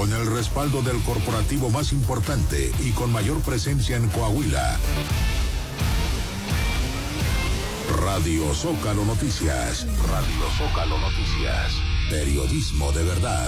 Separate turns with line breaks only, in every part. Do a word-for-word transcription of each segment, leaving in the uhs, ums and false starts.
Con el respaldo del corporativo más importante y con mayor presencia en Coahuila. Radio Zócalo Noticias. Radio Zócalo Noticias. Periodismo de verdad.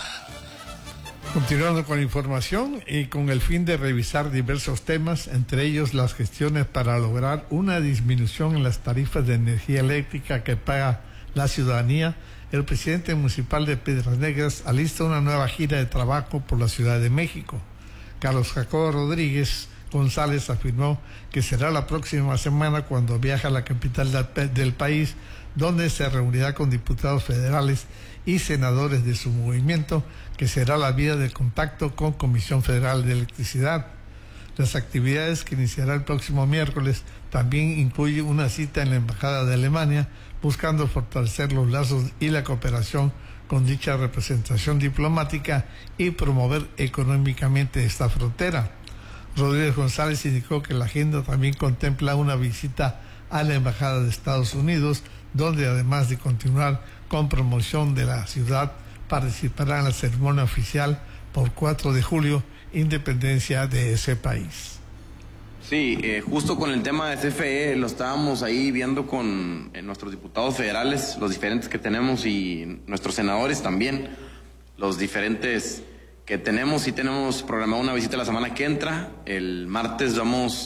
Continuando con la información y con el fin de revisar diversos temas, entre ellos las gestiones para lograr una disminución en las tarifas de energía eléctrica que paga la ciudadanía, el presidente municipal de Piedras Negras alista una nueva gira de trabajo por la Ciudad de México. Carlos Jacobo Rodríguez González afirmó que será la próxima semana cuando viaje a la capital del país, donde se reunirá con diputados federales y senadores de su movimiento, que será la vía de contacto con Comisión Federal de Electricidad. Las actividades que iniciará el próximo miércoles también incluyen una cita en la Embajada de Alemania, buscando fortalecer los lazos y la cooperación con dicha representación diplomática y promover económicamente esta frontera. Rodríguez González indicó que la agenda también contempla una visita a la Embajada de Estados Unidos, donde además de continuar con promoción de la ciudad, participará en la ceremonia oficial por cuatro de julio, independencia de ese país.
Sí, eh, justo con el tema de C F E lo estábamos ahí viendo con eh, nuestros diputados federales, los diferentes que tenemos, y nuestros senadores también, los diferentes que tenemos. Sí tenemos programada una visita la semana que entra. El martes vamos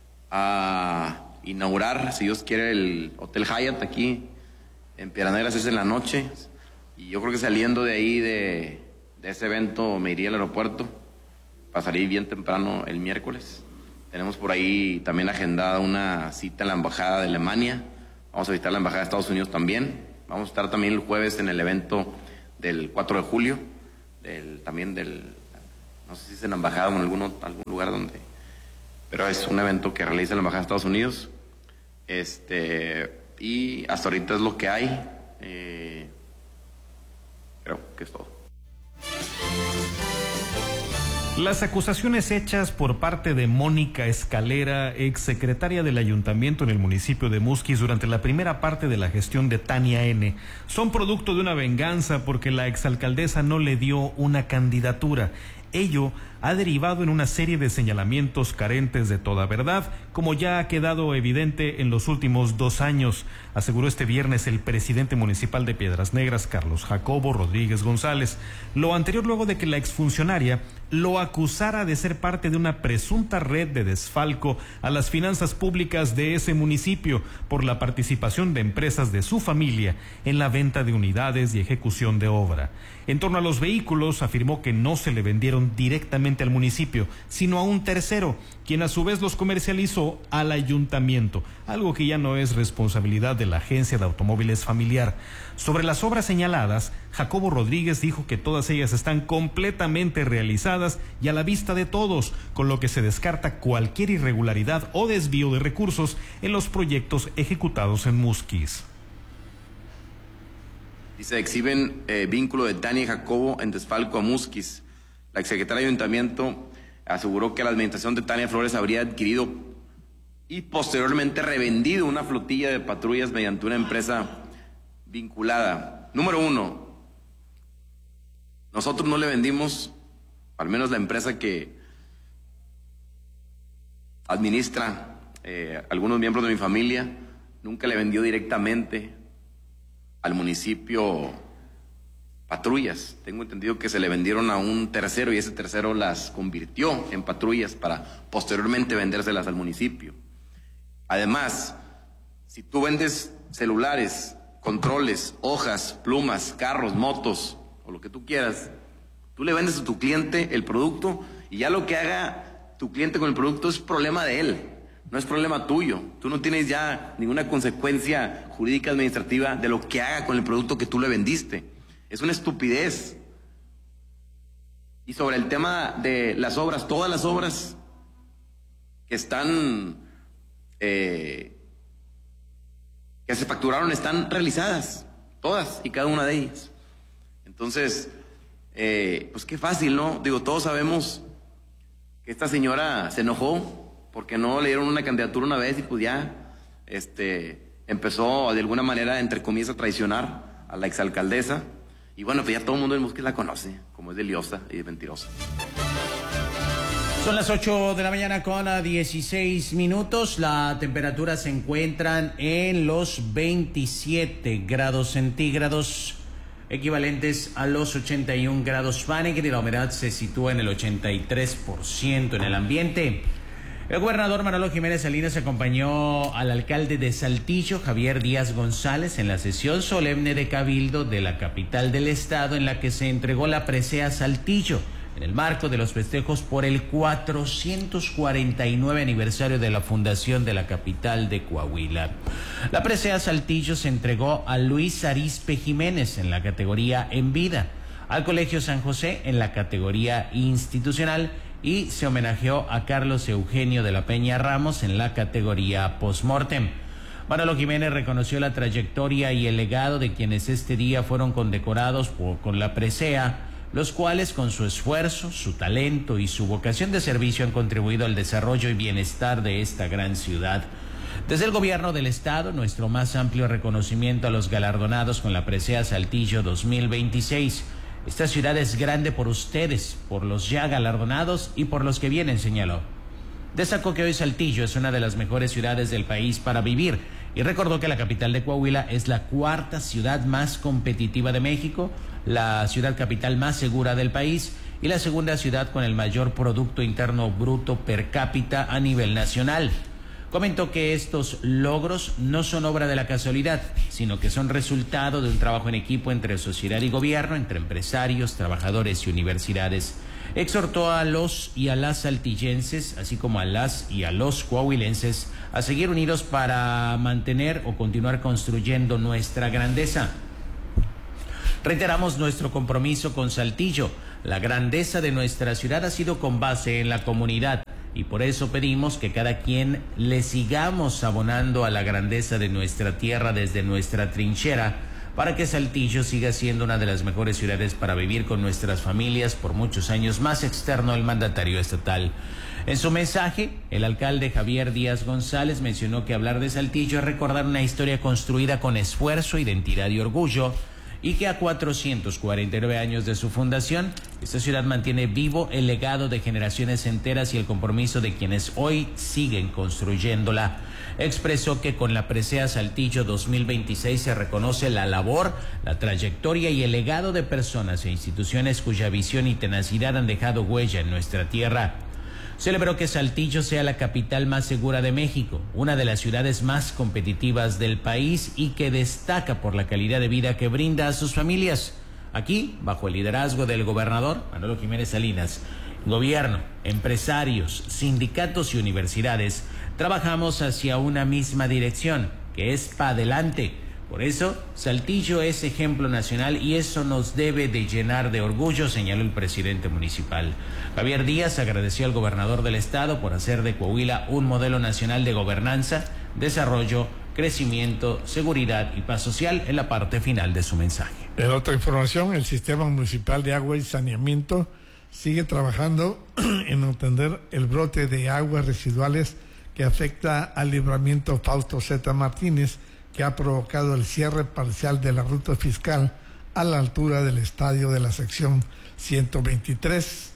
a inaugurar, si Dios quiere, el Hotel Hyatt aquí en Piedras Negras, es en la noche, y yo creo que saliendo de ahí de, de ese evento me iría al aeropuerto para salir bien temprano el miércoles. Tenemos por ahí también agendada una cita en la Embajada de Alemania, vamos a visitar la Embajada de Estados Unidos también, vamos a estar también el jueves en el evento del cuatro de julio, del, también del, no sé si es en la Embajada o en algún, algún lugar donde, pero es un evento que realiza la Embajada de Estados Unidos. Este, y hasta ahorita es lo que hay. Eh, creo que es todo.
Las acusaciones hechas por parte de Mónica Escalera, exsecretaria del ayuntamiento en el municipio de Musquis durante la primera parte de la gestión de Tania N., son producto de una venganza porque la exalcaldesa no le dio una candidatura. Ello ha derivado en una serie de señalamientos carentes de toda verdad, como ya ha quedado evidente en los últimos dos años, aseguró este viernes el presidente municipal de Piedras Negras, Carlos Jacobo Rodríguez González. Lo anterior luego de que la exfuncionaria lo acusara de ser parte de una presunta red de desfalco a las finanzas públicas de ese municipio por la participación de empresas de su familia en la venta de unidades y ejecución de obra. En torno a los vehículos, afirmó que no se le vendieron directamente al municipio, sino a un tercero, quien a su vez los comercializó al ayuntamiento, algo que ya no es responsabilidad de la agencia de automóviles familiar. Sobre las obras señaladas, Jacobo Rodríguez dijo que todas ellas están completamente realizadas y a la vista de todos, con lo que se descarta cualquier irregularidad o desvío de recursos en los proyectos ejecutados en Musquis.
Y se exhiben eh, vínculo de Tania y Jacobo en desfalco a Musquis. La exsecretaria de Ayuntamiento aseguró que la administración de Tania Flores habría adquirido y posteriormente revendido una flotilla de patrullas mediante una empresa vinculada. Número uno, nosotros no le vendimos, al menos la empresa que administra eh, algunos miembros de mi familia, nunca le vendió directamente al municipio patrullas. Tengo entendido que se le vendieron a un tercero y ese tercero las convirtió en patrullas para posteriormente vendérselas al municipio. Además, si tú vendes celulares, controles, hojas, plumas, carros, motos o lo que tú quieras, tú le vendes a tu cliente el producto y ya lo que haga tu cliente con el producto es problema de él. No es problema tuyo. Tú no tienes ya ninguna consecuencia jurídica administrativa de lo que haga con el producto que tú le vendiste. Es una estupidez. Y sobre el tema de las obras, todas las obras que están, eh, que se facturaron están realizadas. Todas y cada una de ellas. Entonces, eh, pues qué fácil, ¿no? Digo, todos sabemos que esta señora se enojó porque no le dieron una candidatura una vez y pues ya este, empezó de alguna manera, entre comillas, a traicionar a la exalcaldesa Y bueno, pues ya todo el mundo en Musquis la conoce, como es de liosa y de mentirosa.
Son las ocho de la mañana con dieciséis minutos. La temperatura se encuentran en los veintisiete grados centígrados, equivalentes a los ochenta y un grados Fahrenheit, y la humedad se sitúa en el ochenta y tres por ciento en el ambiente. El gobernador Manolo Jiménez Salinas acompañó al alcalde de Saltillo, Javier Díaz González, en la sesión solemne de Cabildo de la capital del estado, en la que se entregó la presea Saltillo, en el marco de los festejos por el cuatrocientos cuarenta y nueve aniversario de la fundación de la capital de Coahuila. La presea Saltillo se entregó a Luis Arizpe Jiménez en la categoría En Vida, al Colegio San José en la categoría Institucional, y se homenajeó a Carlos Eugenio de la Peña Ramos en la categoría Postmortem. Manolo Jiménez reconoció la trayectoria y el legado de quienes este día fueron condecorados por, con la presea, los cuales con su esfuerzo, su talento y su vocación de servicio han contribuido al desarrollo y bienestar de esta gran ciudad. Desde el gobierno del estado, nuestro más amplio reconocimiento a los galardonados con la presea Saltillo dos mil veintiséis. Esta ciudad es grande por ustedes, por los ya galardonados y por los que vienen, señaló. Destacó que hoy Saltillo es una de las mejores ciudades del país para vivir y recordó que la capital de Coahuila es la cuarta ciudad más competitiva de México, la ciudad capital más segura del país y la segunda ciudad con el mayor Producto Interno Bruto per cápita a nivel nacional. Comentó que estos logros no son obra de la casualidad, sino que son resultado de un trabajo en equipo entre sociedad y gobierno, entre empresarios, trabajadores y universidades. Exhortó a los y a las saltillenses, así como a las y a los coahuilenses, a seguir unidos para mantener o continuar construyendo nuestra grandeza. Reiteramos nuestro compromiso con Saltillo. La grandeza de nuestra ciudad ha sido con base en la comunidad, y por eso pedimos que cada quien le sigamos abonando a la grandeza de nuestra tierra desde nuestra trinchera, para que Saltillo siga siendo una de las mejores ciudades para vivir con nuestras familias por muchos años más, externo el mandatario estatal. En su mensaje, el alcalde Javier Díaz González mencionó que hablar de Saltillo es recordar una historia construida con esfuerzo, identidad y orgullo, y que a cuatrocientos cuarenta y nueve años de su fundación, esta ciudad mantiene vivo el legado de generaciones enteras y el compromiso de quienes hoy siguen construyéndola. Expresó que con la presea Saltillo dos mil veintiséis se reconoce la labor, la trayectoria y el legado de personas e instituciones cuya visión y tenacidad han dejado huella en nuestra tierra. Celebró que Saltillo sea la capital más segura de México, una de las ciudades más competitivas del país y que destaca por la calidad de vida que brinda a sus familias. Aquí, bajo el liderazgo del gobernador Manolo Jiménez Salinas, gobierno, empresarios, sindicatos y universidades, trabajamos hacia una misma dirección, que es para adelante. Por eso, Saltillo es ejemplo nacional y eso nos debe de llenar de orgullo, señaló el presidente municipal. Javier Díaz agradeció al gobernador del estado por hacer de Coahuila un modelo nacional de gobernanza, desarrollo, crecimiento, seguridad y paz social en la parte final de su mensaje.
En otra información, el Sistema Municipal de Agua y Saneamiento sigue trabajando en atender el brote de aguas residuales que afecta al libramiento Fausto Zeta Martínez, que ha provocado el cierre parcial de la ruta fiscal a la altura del estadio de la sección ciento veintitrés.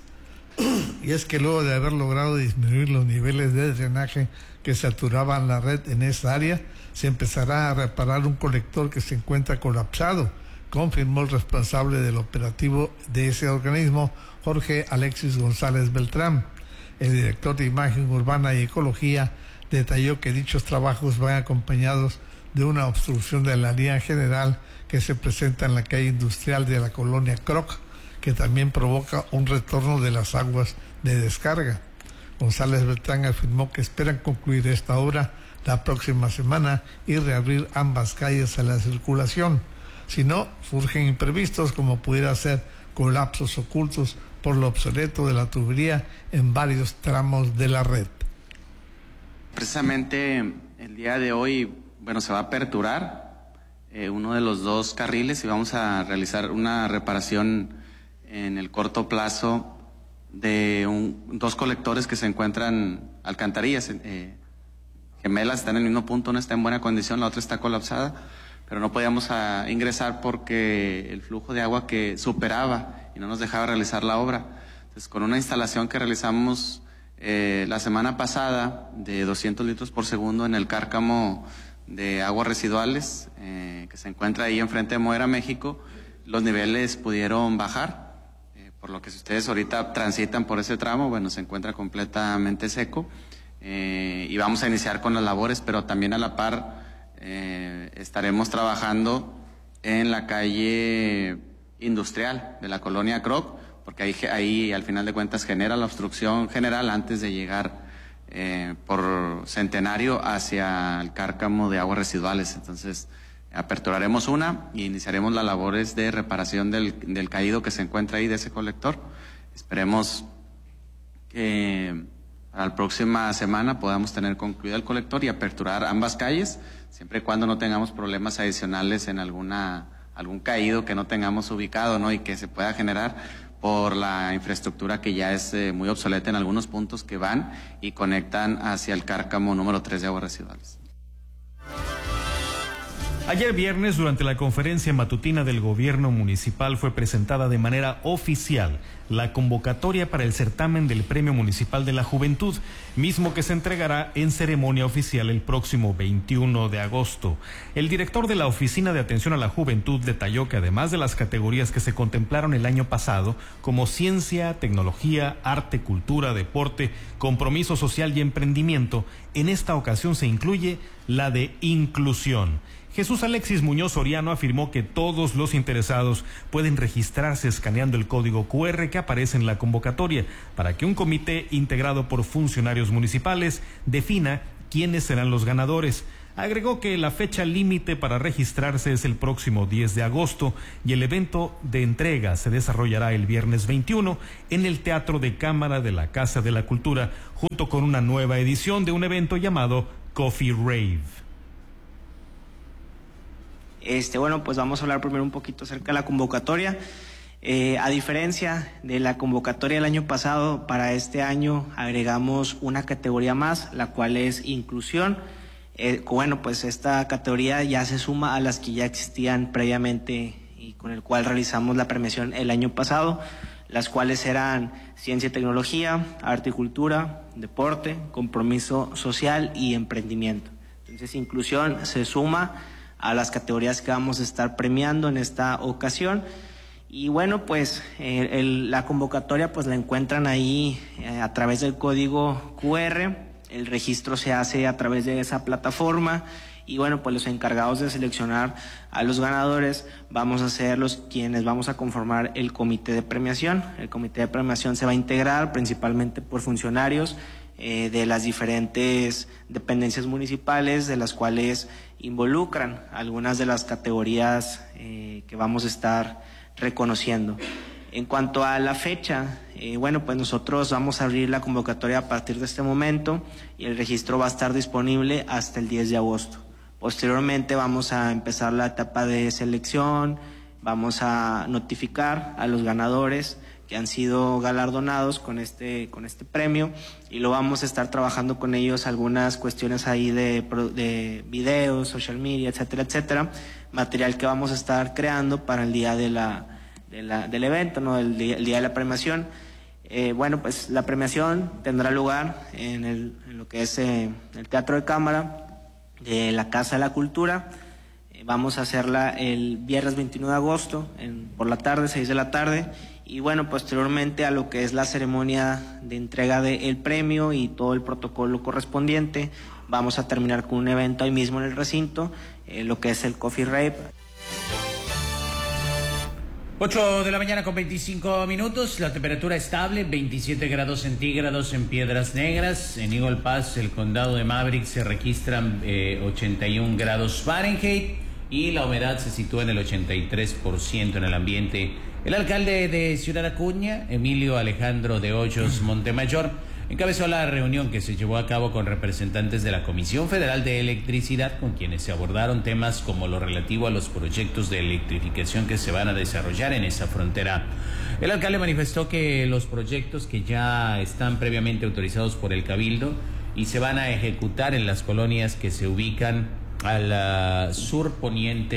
Y es que luego de haber logrado disminuir los niveles de drenaje que saturaban la red en esa área, se empezará a reparar un colector que se encuentra colapsado, confirmó el responsable del operativo de ese organismo, Jorge Alexis González Beltrán. El director de Imagen Urbana y Ecología detalló que dichos trabajos van acompañados de una obstrucción de la línea general que se presenta en la calle industrial de la colonia Croc, que también provoca un retorno de las aguas de descarga. González Beltrán afirmó que esperan concluir esta obra la próxima semana y reabrir ambas calles a la circulación. Si no, surgen imprevistos como pudiera ser colapsos ocultos por lo obsoleto de la tubería en varios tramos de la red.
Precisamente el día de hoy, bueno, se va a aperturar eh, uno de los dos carriles y vamos a realizar una reparación en el corto plazo de un, dos colectores que se encuentran alcantarillas eh, gemelas, están en el mismo punto, una está en buena condición, la otra está colapsada, pero no podíamos a, ingresar porque el flujo de agua que superaba y no nos dejaba realizar la obra. Entonces, con una instalación que realizamos eh, la semana pasada de doscientos litros por segundo en el cárcamo de aguas residuales eh, que se encuentra ahí enfrente de Modera, México, los niveles pudieron bajar, eh, por lo que si ustedes ahorita transitan por ese tramo, bueno, se encuentra completamente seco eh, y vamos a iniciar con las labores, pero también a la par eh, estaremos trabajando en la calle industrial de la colonia Croc, porque ahí, ahí al final de cuentas genera la obstrucción general antes de llegar eh, por Centenario hacia el cárcamo de aguas residuales. Entonces aperturaremos una y iniciaremos las labores de reparación del, del caído que se encuentra ahí de ese colector. Esperemos que para la próxima semana podamos tener concluido el colector y aperturar ambas calles, siempre y cuando no tengamos problemas adicionales en alguna algún caído que no tengamos ubicado, ¿no? Y que se pueda generar por la infraestructura que ya es eh, muy obsoleta en algunos puntos que van y conectan hacia el cárcamo número tres de aguas residuales.
Ayer viernes, durante la conferencia matutina del gobierno municipal, fue presentada de manera oficial la convocatoria para el certamen del Premio Municipal de la Juventud, mismo que se entregará en ceremonia oficial el próximo veintiuno de agosto. El director de la Oficina de Atención a la Juventud detalló que además de las categorías que se contemplaron el año pasado, como ciencia, tecnología, arte, cultura, deporte, compromiso social y emprendimiento, en esta ocasión se incluye la de inclusión. Jesús Alexis Muñoz Soriano afirmó que todos los interesados pueden registrarse escaneando el código cu erre que aparece en la convocatoria para que un comité integrado por funcionarios municipales defina quiénes serán los ganadores. Agregó que la fecha límite para registrarse es el próximo diez de agosto y el evento de entrega se desarrollará el viernes veintiuno en el Teatro de Cámara de la Casa de la Cultura, junto con una nueva edición de un evento llamado Coffee Rave.
Este, bueno, pues vamos a hablar primero un poquito acerca de la convocatoria. Eh, a diferencia de la convocatoria del año pasado, para este año agregamos una categoría más, la cual es inclusión. Eh, bueno, pues esta categoría ya se suma a las que ya existían previamente y con el cual realizamos la premiación el año pasado, las cuales eran ciencia y tecnología, arte y cultura, deporte, compromiso social y emprendimiento. Entonces, inclusión se suma a las categorías que vamos a estar premiando en esta ocasión. Y bueno, pues eh, el, la convocatoria pues la encuentran ahí eh, a través del código cu erre. El registro se hace a través de esa plataforma y bueno, pues los encargados de seleccionar a los ganadores vamos a ser los quienes vamos a conformar el comité de premiación. El comité de premiación se va a integrar principalmente por funcionarios eh, de las diferentes dependencias municipales, de las cuales involucran algunas de las categorías eh, que vamos a estar reconociendo. En cuanto a la fecha, eh, bueno, pues nosotros vamos a abrir la convocatoria a partir de este momento y el registro va a estar disponible hasta el diez de agosto. Posteriormente vamos a empezar la etapa de selección, vamos a notificar a los ganadores que han sido galardonados con este, con este premio y lo vamos a estar trabajando con ellos algunas cuestiones ahí de, de videos, social media, etcétera, etcétera, material que vamos a estar creando para el día de la, de la, del evento, ¿no? el, día, el día de la premiación. Eh, bueno, pues la premiación tendrá lugar en, el, en lo que es eh, el Teatro de Cámara de la Casa de la Cultura. Eh, vamos a hacerla el viernes veintiuno de agosto en, por la tarde, seis de la tarde. Y bueno, posteriormente a lo que es la ceremonia de entrega del premio y todo el protocolo correspondiente, vamos a terminar con un evento ahí mismo en el recinto, eh, lo que es el Coffee Rave.
ocho de la mañana con veinticinco minutos, la temperatura estable, veintisiete grados centígrados en Piedras Negras. En Eagle Pass, el condado de Maverick, se registran eh, ochenta y un grados Fahrenheit y la humedad se sitúa en el ochenta y tres por ciento en el ambiente. El alcalde de Ciudad Acuña, Emilio Alejandro de Hoyos Montemayor, encabezó la reunión que se llevó a cabo con representantes de la Comisión Federal de Electricidad, con quienes se abordaron temas como lo relativo a los proyectos de electrificación que se van a desarrollar en esa frontera. El alcalde manifestó que los proyectos que ya están previamente autorizados por el Cabildo y se van a ejecutar en las colonias que se ubican al uh, sur poniente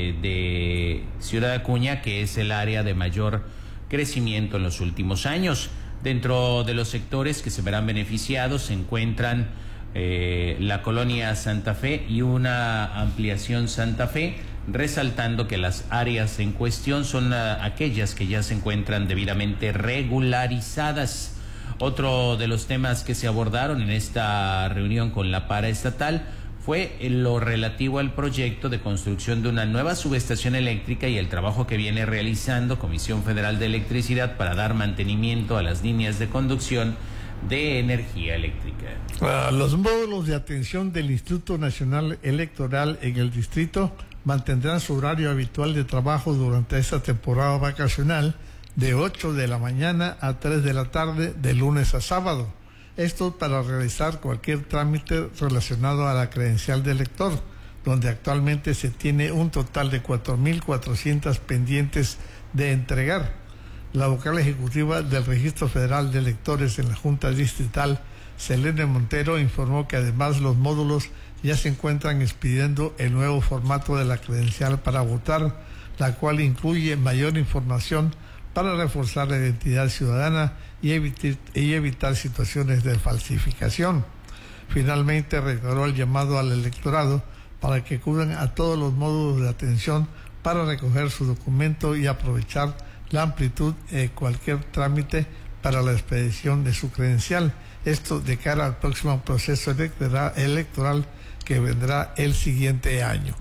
de Ciudad Acuña, que es el área de mayor crecimiento en los últimos años. Dentro de los sectores que se verán beneficiados se encuentran eh, la colonia Santa Fe y una ampliación Santa Fe, resaltando que las áreas en cuestión son uh, aquellas que ya se encuentran debidamente regularizadas. Otro de los temas que se abordaron en esta reunión con la paraestatal fue lo relativo al proyecto de construcción de una nueva subestación eléctrica y el trabajo que viene realizando Comisión Federal de Electricidad para dar mantenimiento a las líneas de conducción de energía eléctrica.
Uh, los módulos de atención del Instituto Nacional Electoral en el distrito mantendrán su horario habitual de trabajo durante esta temporada vacacional de ocho de la mañana a tres de la tarde de lunes a sábado. Esto para realizar cualquier trámite relacionado a la credencial de elector, donde actualmente se tiene un total de cuatro mil cuatrocientas pendientes de entregar. La vocal ejecutiva del Registro Federal de Electores en la Junta Distrital, Selene Montero, informó que además los módulos ya se encuentran expidiendo el nuevo formato de la credencial para votar, la cual incluye mayor información para reforzar la identidad ciudadana y evitar, y evitar situaciones de falsificación. Finalmente, reiteró el llamado al electorado para que acudan a todos los módulos de atención para recoger su documento y aprovechar la amplitud de cualquier trámite para la expedición de su credencial. Esto de cara al próximo proceso electoral, electoral que vendrá el siguiente año.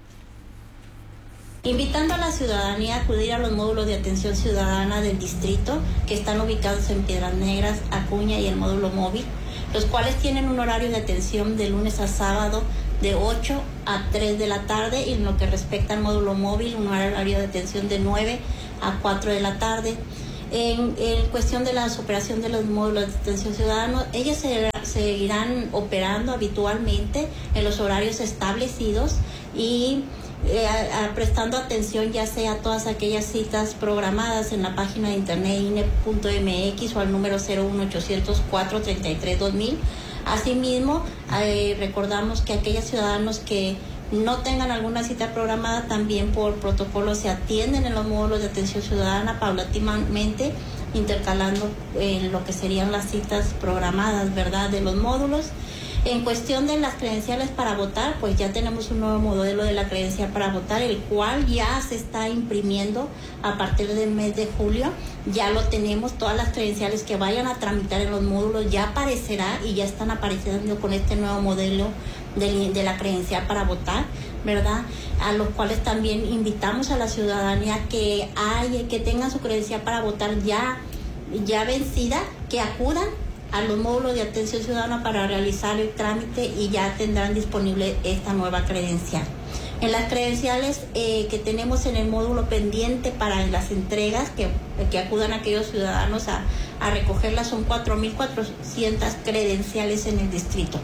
Invitando a la ciudadanía a acudir a los módulos de atención ciudadana del distrito, que están ubicados en Piedras Negras, Acuña y el módulo móvil, los cuales tienen un horario de atención de lunes a sábado de ocho a tres de la tarde, y en lo que respecta al módulo móvil, un horario de atención de nueve a cuatro de la tarde. En, en cuestión de la operación de los módulos de atención ciudadana, ellos se, seguirán operando habitualmente en los horarios establecidos y Eh, a, a, prestando atención ya sea a todas aquellas citas programadas en la página de internet I N E punto M X o al número cero uno ochocientos cuatro treinta y tres dos mil. Asimismo, eh, recordamos que aquellos ciudadanos que no tengan alguna cita programada también por protocolo se atienden en los módulos de atención ciudadana paulatinamente, intercalando en lo que serían las citas programadas, ¿verdad?, de los módulos. En cuestión de las credenciales para votar, pues ya tenemos un nuevo modelo de la credencial para votar, el cual ya se está imprimiendo a partir del mes de julio. Ya lo tenemos, todas las credenciales que vayan a tramitar en los módulos ya aparecerá y ya están apareciendo con este nuevo modelo de, de la credencial para votar, ¿verdad? A los cuales también invitamos a la ciudadanía que hay, que tengan su credencial para votar ya, ya vencida, que acudan a los módulos de atención ciudadana para realizar el trámite y ya tendrán disponible esta nueva credencial. En las credenciales eh, que tenemos en el módulo pendiente para las entregas, que, que acudan aquellos ciudadanos a, a recogerlas, son cuatro mil cuatrocientas credenciales en el distrito.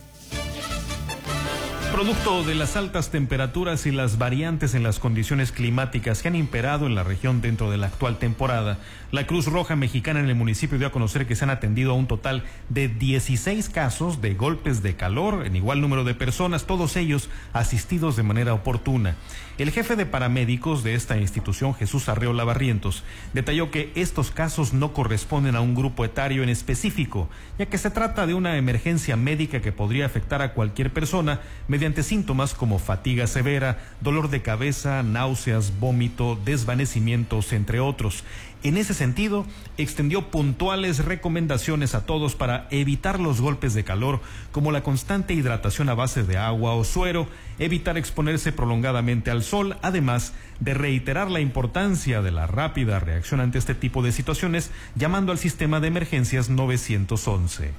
Producto de las altas temperaturas y las variantes en las condiciones climáticas que han imperado en la región dentro de la actual temporada, la Cruz Roja Mexicana en el municipio dio a conocer que se han atendido a un total de dieciséis casos de golpes de calor en igual número de personas, todos ellos asistidos de manera oportuna. El jefe de paramédicos de esta institución, Jesús Arreola Barrientos, detalló que estos casos no corresponden a un grupo etario en específico, ya que se trata de una emergencia médica que podría afectar a cualquier persona mediante síntomas como fatiga severa, dolor de cabeza, náuseas, vómito, desvanecimientos, entre otros. En ese sentido, extendió puntuales recomendaciones a todos para evitar los golpes de calor, como la constante hidratación a base de agua o suero, evitar exponerse prolongadamente al sol, además de reiterar la importancia de la rápida reacción ante este tipo de situaciones, llamando al sistema de emergencias nueve once.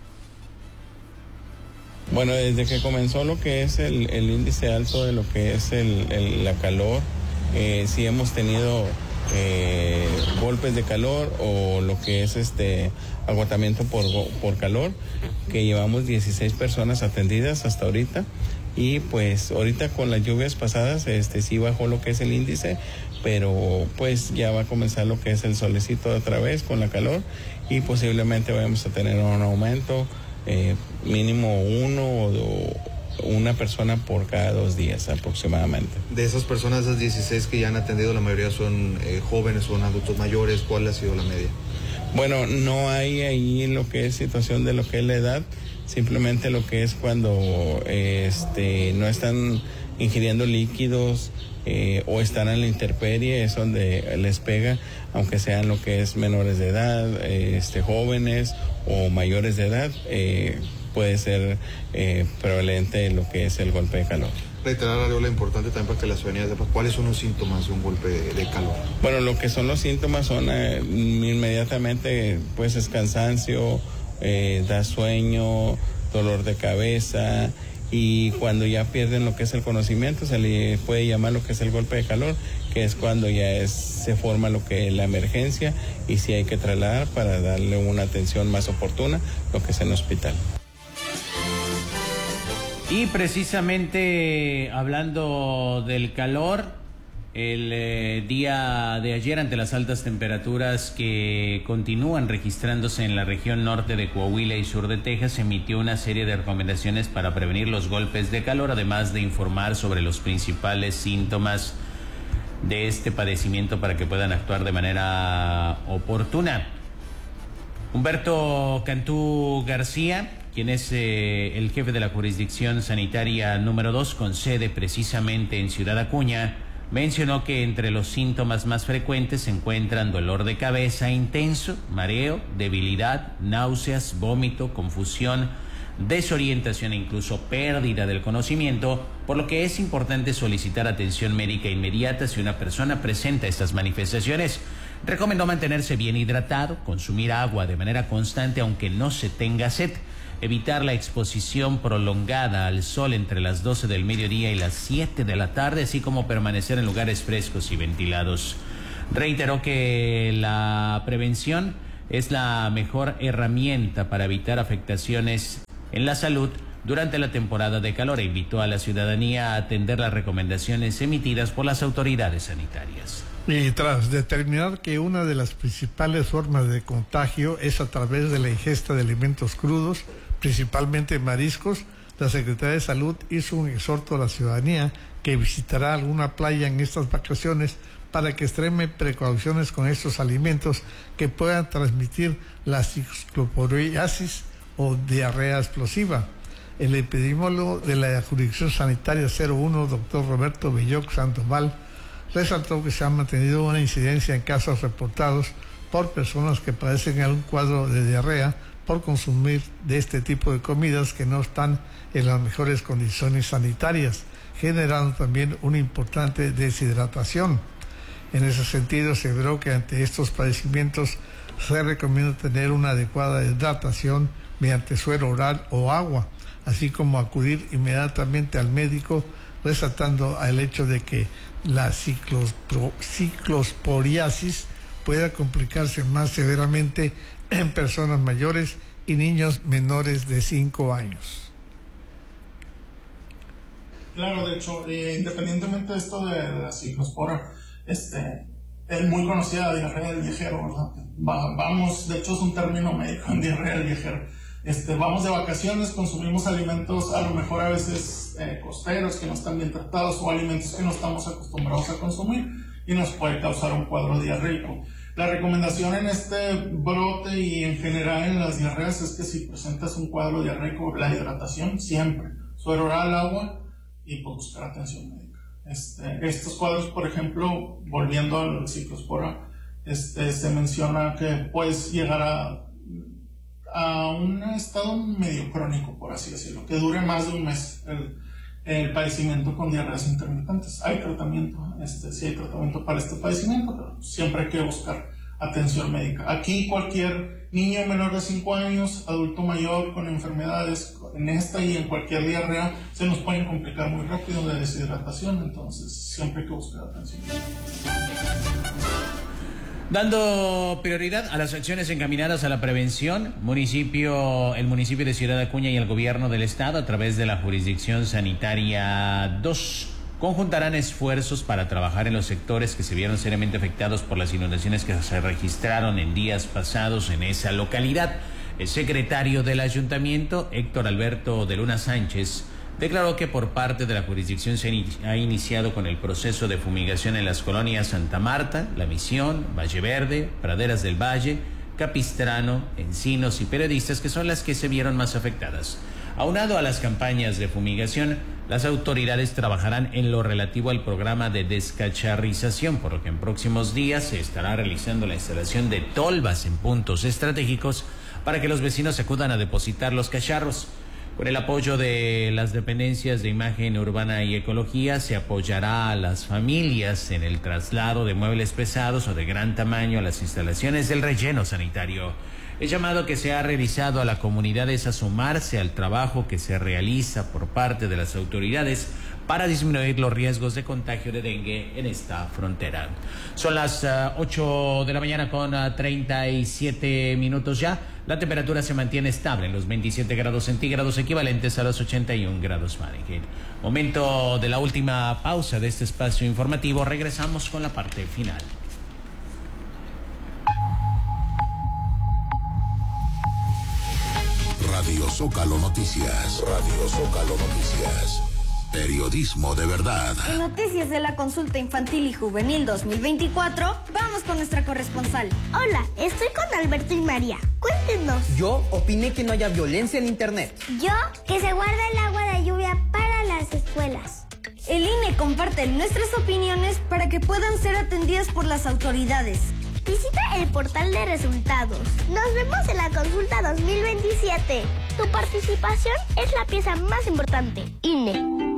Bueno, desde que comenzó lo que es el, el índice alto de lo que es el, el, la calor, eh, sí hemos tenido eh, golpes de calor o lo que es este agotamiento por, por calor, que llevamos dieciséis personas atendidas hasta ahorita. Y pues ahorita con las lluvias pasadas este sí bajó lo que es el índice, pero pues ya va a comenzar lo que es el solecito otra vez con la calor y posiblemente vayamos a tener un aumento. Eh, mínimo uno o, una persona por cada dos días aproximadamente.
De esas personas, esas dieciséis que ya han atendido, la mayoría son eh, jóvenes, son adultos mayores. ¿Cuál ha sido la media?
Bueno, no hay ahí lo que es situación de lo que es la edad, simplemente lo que es cuando este, no están ingiriendo líquidos eh, o están en la intemperie, es donde les pega, aunque sean lo que es menores de edad, eh, este, jóvenes o mayores de edad, eh, puede ser eh, prevalente lo que es el golpe de calor.
Reiterar, Arreola, importante también para que la ciudadanía sepa cuáles son los síntomas de un golpe de, de calor.
Bueno, lo que son los síntomas son eh, inmediatamente, pues es cansancio, eh, da sueño, dolor de cabeza, y cuando ya pierden lo que es el conocimiento se le puede llamar lo que es el golpe de calor, que es cuando ya es, se forma lo que es la emergencia y si hay que trasladar para darle una atención más oportuna, lo que es en el hospital.
Y precisamente hablando del calor, el eh, día de ayer, ante las altas temperaturas que continúan registrándose en la región norte de Coahuila y sur de Texas, se emitió una serie de recomendaciones para prevenir los golpes de calor, además de informar sobre los principales síntomas de este padecimiento para que puedan actuar de manera oportuna. Humberto Cantú García, quien es eh, el jefe de la jurisdicción sanitaria número dos, con sede precisamente en Ciudad Acuña, mencionó que entre los síntomas más frecuentes se encuentran dolor de cabeza intenso, mareo, debilidad, náuseas, vómito, confusión, desorientación e incluso pérdida del conocimiento, por lo que es importante solicitar atención médica inmediata si una persona presenta estas manifestaciones. Recomendó mantenerse bien hidratado, consumir agua de manera constante aunque no se tenga sed, evitar la exposición prolongada al sol entre las doce del mediodía y las siete de la tarde, así como permanecer en lugares frescos y ventilados. Reiteró que la prevención es la mejor herramienta para evitar afectaciones en la salud durante la temporada de calor e invitó a la ciudadanía a atender las recomendaciones emitidas por las autoridades sanitarias.
Y tras determinar que una de las principales formas de contagio es a través de la ingesta de alimentos crudos, principalmente mariscos, la Secretaría de Salud hizo un exhorto a la ciudadanía que visitará alguna playa en estas vacaciones para que extreme precauciones con estos alimentos que puedan transmitir la cicloporiasis o diarrea explosiva. El epidemiólogo de la jurisdicción sanitaria cero uno, doctor Roberto Belloc Sandoval, resaltó que se ha mantenido una incidencia en casos reportados por personas que padecen algún cuadro de diarrea por consumir de este tipo de comidas que no están en las mejores condiciones sanitarias, generando también una importante deshidratación. En ese sentido, se aseveró que ante estos padecimientos se recomienda tener una adecuada hidratación mediante suero oral o agua, así como acudir inmediatamente al médico, resaltando el hecho de que la ciclosporiasis pueda complicarse más severamente en personas mayores y niños menores de cinco años.
Claro, de hecho, eh, independientemente de esto de, de la ciclospora, este, es muy conocida la diarrea del viajero, ¿verdad? Va, vamos, de hecho es un término médico, en diarrea del viajero. Este, vamos de vacaciones, consumimos alimentos a lo mejor a veces eh, costeros que no están bien tratados o alimentos que no estamos acostumbrados a consumir y nos puede causar un cuadro diarreico. La recomendación en este brote y en general en las diarreas es que si presentas un cuadro diarreico, la hidratación siempre, suero oral, agua y pues buscar atención médica. Este, estos cuadros, por ejemplo, volviendo al ciclospora, este, se menciona que puedes llegar a a un estado medio crónico, por así decirlo, que dure más de un mes el, el padecimiento con diarreas intermitentes. Hay tratamiento, este, sí hay tratamiento para este padecimiento, pero siempre hay que buscar atención médica. Aquí cualquier niño menor de cinco años, adulto mayor con enfermedades, en esta y en cualquier diarrea, se nos pueden complicar muy rápido de deshidratación, entonces siempre hay que buscar atención médica.
Dando prioridad a las acciones encaminadas a la prevención, municipio, el municipio de Ciudad Acuña y el gobierno del estado, a través de la jurisdicción sanitaria dos, conjuntarán esfuerzos para trabajar en los sectores que se vieron seriamente afectados por las inundaciones que se registraron en días pasados en esa localidad. El secretario del ayuntamiento, Héctor Alberto de Luna Sánchez, declaró que por parte de la jurisdicción se ha iniciado con el proceso de fumigación en las colonias Santa Marta, La Misión, Valle Verde, Praderas del Valle, Capistrano, Encinos y Periodistas, que son las que se vieron más afectadas. Aunado a las campañas de fumigación, las autoridades trabajarán en lo relativo al programa de descacharrización, por lo que en próximos días se estará realizando la instalación de tolvas en puntos estratégicos para que los vecinos acudan a depositar los cacharros. Con el apoyo de las dependencias de Imagen Urbana y Ecología, se apoyará a las familias en el traslado de muebles pesados o de gran tamaño a las instalaciones del relleno sanitario. El llamado que se ha realizado a la comunidad es a sumarse al trabajo que se realiza por parte de las autoridades para disminuir los riesgos de contagio de dengue en esta frontera. Son las uh, ocho de la mañana con uh, treinta y siete minutos ya. La temperatura se mantiene estable en los veintisiete grados centígrados, equivalentes a los ochenta y un grados Fahrenheit. Momento de la última pausa de este espacio informativo. Regresamos con la parte final.
Radio Zócalo Noticias. Radio Zócalo Noticias. Periodismo de verdad.
En Noticias de la Consulta Infantil y Juvenil dos mil veinticuatro, vamos con nuestra corresponsal.
Hola, estoy con Alberto y María. Cuéntenos.
Yo opiné que no haya violencia en Internet.
Yo, que se guarde el agua de lluvia para las escuelas.
El I N E comparte nuestras opiniones para que puedan ser atendidas por las autoridades.
Visita el portal de resultados. Nos vemos en la consulta dos mil veintisiete. Tu participación es la pieza más importante. I N E.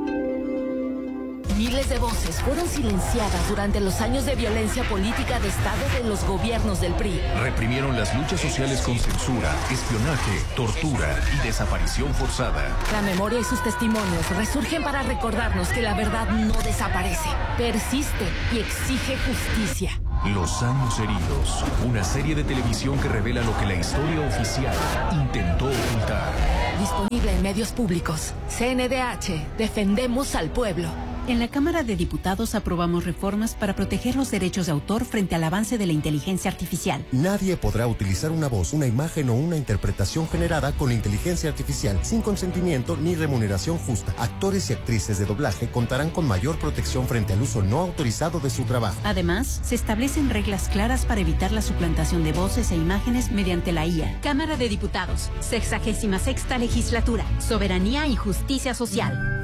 Miles de voces fueron silenciadas durante los años de violencia política de Estado de los gobiernos del P R I.
Reprimieron las luchas sociales con censura, espionaje, tortura y desaparición forzada.
La memoria y sus testimonios resurgen para recordarnos que la verdad no desaparece, persiste y exige justicia.
Los años heridos, una serie de televisión que revela lo que la historia oficial intentó ocultar.
Disponible en medios públicos. C N D H, defendemos al pueblo.
En la Cámara de Diputados aprobamos reformas para proteger los derechos de autor frente al avance de la inteligencia artificial.
Nadie podrá utilizar una voz, una imagen o una interpretación generada con inteligencia artificial sin consentimiento ni remuneración justa. Actores y actrices de doblaje contarán con mayor protección frente al uso no autorizado de su trabajo.
Además, se establecen reglas claras para evitar la suplantación de voces e imágenes mediante la I A.
Cámara de Diputados, sexagésima sexta legislatura, soberanía y justicia social.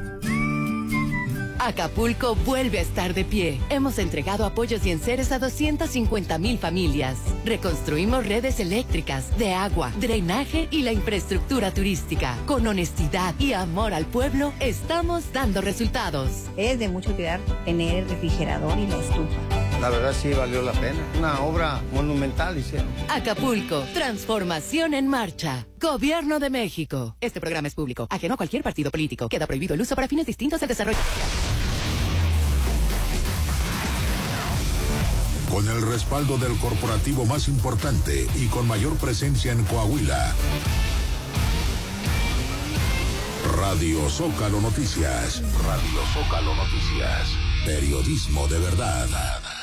Acapulco vuelve a estar de pie. Hemos entregado apoyos y enseres a doscientas cincuenta mil familias. Reconstruimos redes eléctricas, de agua, drenaje y la infraestructura turística. Con honestidad y amor al pueblo, estamos dando resultados.
Es de mucho cuidar tener el refrigerador y la estufa.
La verdad sí valió la pena. Una obra monumental hicieron.
Acapulco, transformación en marcha. Gobierno de México. Este programa es público, ajeno a cualquier partido político. Queda prohibido el uso para fines distintos del desarrollo.
Con el respaldo del corporativo más importante y con mayor presencia en Coahuila. Radio Zócalo Noticias. Radio Zócalo Noticias. Periodismo de verdad.